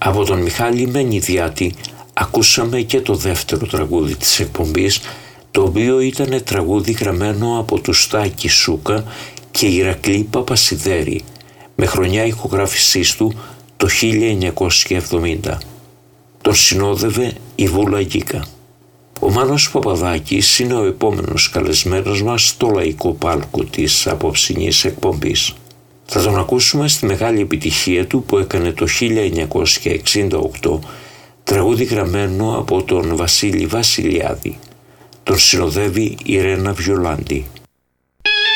Από τον Μιχάλη Μενιδιάτη ακούσαμε και το δεύτερο τραγούδι της εκπομπής, το οποίο ήταν τραγούδι γραμμένο από τους Στάκη Σούκα και Ηρακλή Παπασιδέρη, με χρονιά ηχογράφησής του το 1970. Τον συνόδευε η Βούλα Γκίκα. Ο Μάνος Παπαδάκης είναι ο επόμενος καλεσμένος μας στο λαϊκό πάλκο της απόψινής εκπομπής. Θα τον ακούσουμε στη μεγάλη επιτυχία του που έκανε το 1968, τραγούδι γραμμένο από τον Βασίλη Βασιλιάδη. Τον συνοδεύει η Ρένα Βιολάντη.